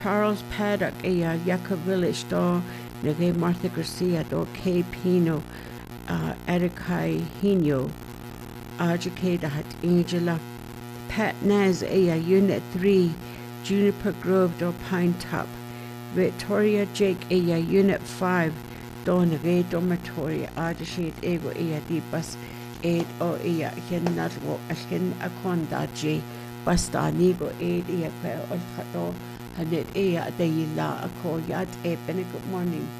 Charles Paddock Yucca Village do Nage Martha Garcia do K Pino Erikai Hino Ajake Hat Angela Pat Naz Unit 3 Juniper Grove do Pine Top Victoria Jake Unit 5 do Nage Dormitory Ajashit Ego di Bus 8 o Hinnatwo Ashin Akonda J Basta Nigo 8 Pe Olkato Hanit Dayla Ako Yat Good morning.